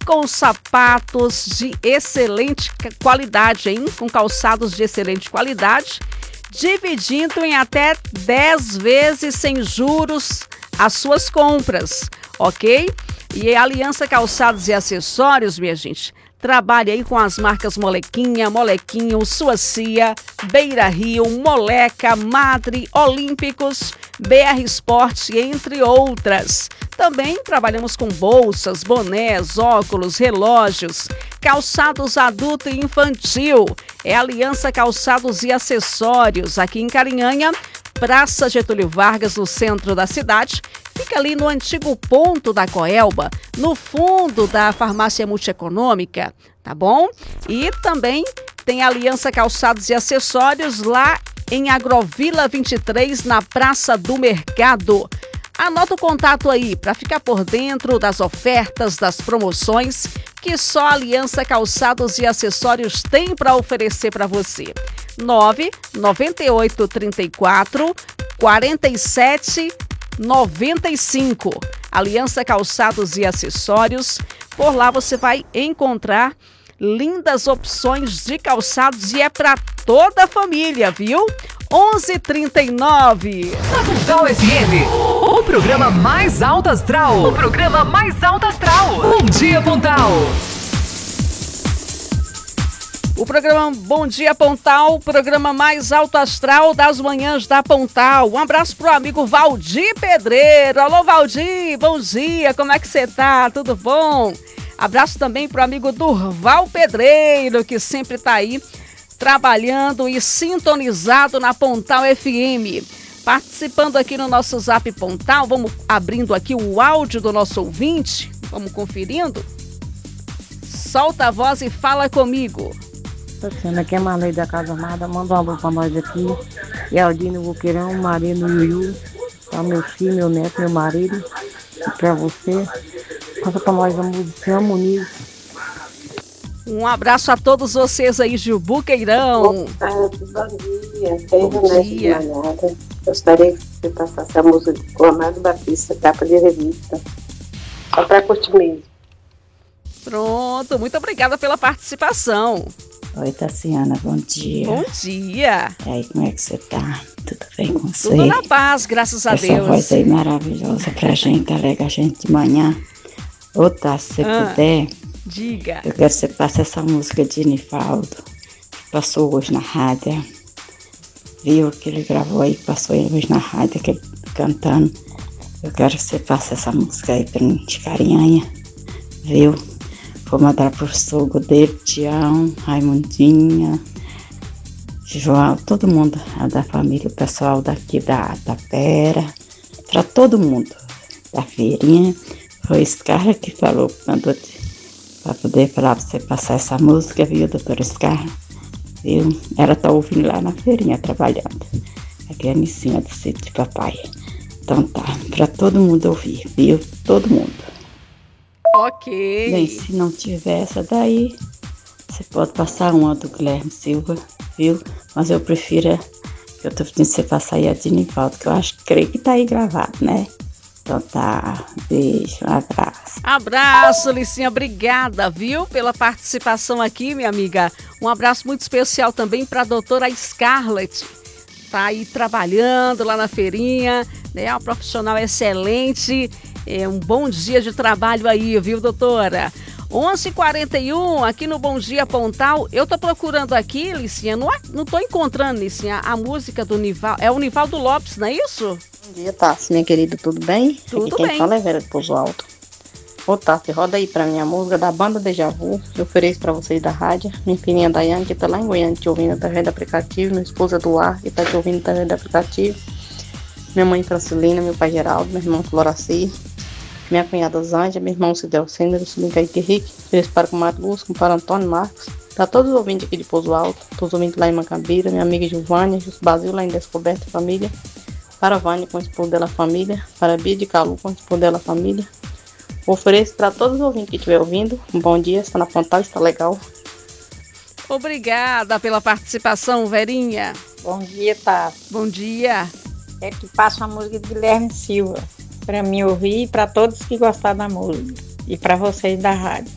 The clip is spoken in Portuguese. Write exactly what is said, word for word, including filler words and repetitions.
com sapatos de excelente qualidade, hein? Com calçados de excelente qualidade, dividindo em até dez vezes sem juros as suas compras, ok? E a Aliança Calçados e Acessórios, minha gente, trabalha aí com as marcas Molequinha, Molequinho, Suacia, Beira Rio, Moleca, Madre, Olímpicos, B R Sport, entre outras. Também trabalhamos com bolsas, bonés, óculos, relógios, calçados adulto e infantil. É Aliança Calçados e Acessórios, aqui em Carinhanha, Praça Getúlio Vargas, no centro da cidade. Fica ali no antigo ponto da Coelba, no fundo da farmácia multieconômica, tá bom? E também tem Aliança Calçados e Acessórios lá em Agrovila vinte e três, na Praça do Mercado. Anota o contato aí para ficar por dentro das ofertas, das promoções que só a Aliança Calçados e Acessórios tem para oferecer para você. nove nove oito três quatro quatro sete noventa e cinco. Aliança Calçados e Acessórios. Por lá você vai encontrar lindas opções de calçados e é para toda a família, viu? onze e trinta e nove. Na Pontal F M, o programa mais alto astral. O programa mais alto astral. Bom dia, Pontal. O programa Bom Dia Pontal, programa mais alto astral das manhãs da Pontal. Um abraço pro amigo Valdir Pedreiro. Alô, Valdir, bom dia, como é que você tá? Tudo bom? Abraço também pro amigo Durval Pedreiro, que sempre tá aí trabalhando e sintonizado na Pontal F M. Participando aqui no nosso Zap Pontal, vamos abrindo aqui o áudio do nosso ouvinte, vamos conferindo? Solta a voz e fala comigo. Tatiana, aqui é Marley da Casa Amada, manda um alô pra nós aqui. E Aldino Boqueirão, Marino Yuyu, pra meu filho, meu neto, meu marido, e pra você. Passa pra nós a música Amo Nisso. Um abraço a todos vocês aí de Buqueirão. Boa tarde, bom dia. Bem Bom dia. Gostaria que você passasse a música com Amado Batista, capa de revista. Só pra curtir mesmo. Pronto, muito obrigada pela participação. Oi, Tassiana, bom dia. Bom dia. E aí, como é que você tá? Tudo bem com você? Tudo na paz, graças a Essa Deus. voz aí maravilhosa pra gente, alega a gente de manhã. Ô, tá, se você Ah, puder, diga. eu quero que você passe essa música de Nivaldo, que passou hoje na rádio. Viu que ele gravou aí, passou hoje na rádio, que ele cantando. Eu quero que você passe essa música aí pra mim, de Carinhanha, viu? Vou mandar pro sogro dele, Tião, Raimundinha, João, todo mundo da família, o pessoal daqui da Tapera, para todo mundo da feirinha. Foi esse cara que falou, mandou para poder falar para você passar essa música, viu, doutora Scar? Viu? Ela tá ouvindo lá na feirinha, trabalhando. Aqui é a Nicinha do sítio de papai. Então tá, para todo mundo ouvir, viu? Todo mundo. Ok. Bem, se não tiver essa daí, você pode passar uma do Guilherme Silva, viu? Mas eu prefiro, eu tô pedindo você passar aí a de Nivaldo, que eu acho, creio que tá aí gravado, né? Então tá, beijo, um abraço. Abraço, Licinha, obrigada, viu, pela participação aqui, minha amiga. Um abraço muito especial também para a doutora Scarlett. Tá aí trabalhando lá na feirinha, né? Uma profissional excelente. É um bom dia de trabalho aí, viu, doutora? onze e quarenta e um, aqui no Bom Dia Pontal. Eu tô procurando aqui, Licinha, não, não tô encontrando, Licinha, a música do Nivaldo. É o Nivaldo Lopes, não é isso? Bom dia, Tassi, minha querida, tudo bem? Tudo Aqui quem bem. fala é Vera de Pouso Alto. Ô, Tassi, roda aí pra mim a música da banda Deja Vu, que eu ofereço pra vocês da rádio. Minha filhinha Daiane, que tá lá em Goiânia te ouvindo através do aplicativo. Minha esposa Duar, que tá te ouvindo através do aplicativo. Minha mãe Francilina, meu pai Geraldo, meu irmão Floraci. Minha cunhada Zândia, meu irmão Cidel Sender, meu sobrinho Kaique Henrique, eles param com o Mato Luz, com o Paulo Antônio Marcos. Tá todos ouvindo aqui de Pouso Alto, todos ouvindo lá em Macambira, minha amiga Giovânia, Jus Basil lá em Descoberta Família. Para a Vânia com o esposo dela família, para a Bia de Calu com o esposo dela família. Ofereço para todos os ouvintes que estiver ouvindo. Um bom dia, está na Pontal, está legal. Obrigada pela participação, Verinha. Bom dia, Tassi. Bom dia. É que passa a música de Guilherme Silva, para mim ouvir e para todos que gostaram da música. E para vocês da rádio.